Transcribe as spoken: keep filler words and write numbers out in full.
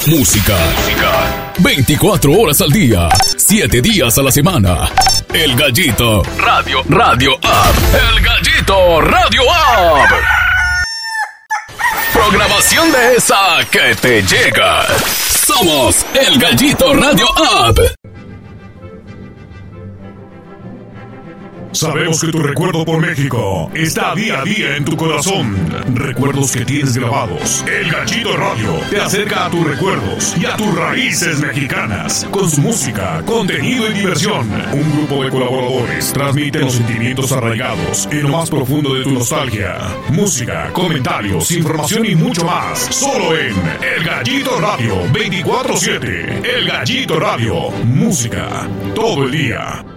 Música. Música. veinticuatro horas al día, siete días a la semana. El Gallito Radio Radio App. El Gallito Radio App. Programación de esa que te llega. Somos El Gallito Radio App. Sabemos que tu recuerdo por México está día a día en tu corazón. Recuerdos que tienes grabados. El Gallito Radio te acerca a tus recuerdos y a tus raíces mexicanas. Con su música, contenido y diversión. Un grupo de colaboradores transmite los sentimientos arraigados en lo más profundo de tu nostalgia. Música, comentarios, información y mucho más. Solo en El Gallito Radio veinticuatro siete. El Gallito Radio. Música todo el día.